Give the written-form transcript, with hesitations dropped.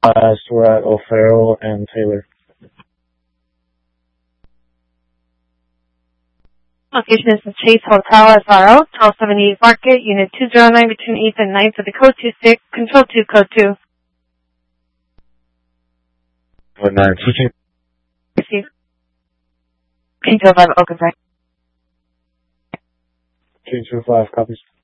We're at O'Farrell and Taylor. Location is the Chase Hotel, SRO, 1278 Market, Unit 209 between 8th and 9th of the code 26, Control 2, Code 2. Code 9, teaching. Receive. King 205, open, right? King 205, copies.